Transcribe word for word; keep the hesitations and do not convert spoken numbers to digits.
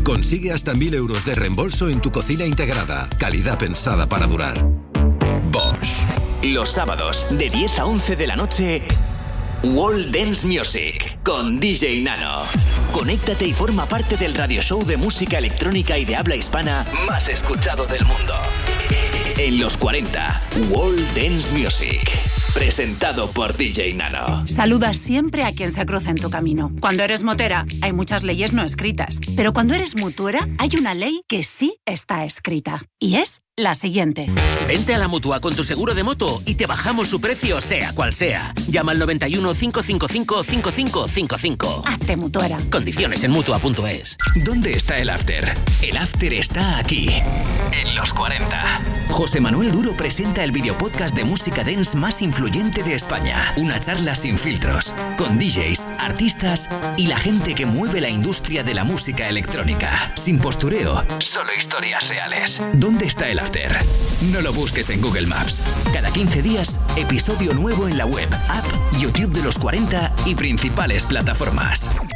Consigue hasta mil euros de reembolso en tu cocina integrada. Calidad pensada para durar. Bosch. Los sábados, de diez a once de la noche, World Dance Music, con D J Nano. Conéctate y forma parte del radio show de música electrónica y de habla hispana más escuchado del mundo. En los cuarenta, World Dance Music. Presentado por D J Nano. Saluda siempre a quien se cruza en tu camino. Cuando eres motera, hay muchas leyes no escritas. Pero cuando eres mutuera, hay una ley que sí está escrita. Y es la siguiente. Vente a la Mutua con tu seguro de moto y te bajamos su precio, sea cual sea. Llama al noventa y uno, cinco cinco cinco, cinco cinco cinco cinco. Hazte mutuera. Condiciones en mutua punto es. ¿Dónde está el after? El after está aquí. En los cuarenta. José Manuel Duro presenta el videopodcast de música dance más influyente de España. Una charla sin filtros, con D Js, artistas y la gente que mueve la industria de la música electrónica. Sin postureo, solo historias reales. ¿Dónde está el after? No lo busques en Google Maps. Cada quince días, episodio nuevo en la web, app, YouTube de los cuarenta y principales plataformas.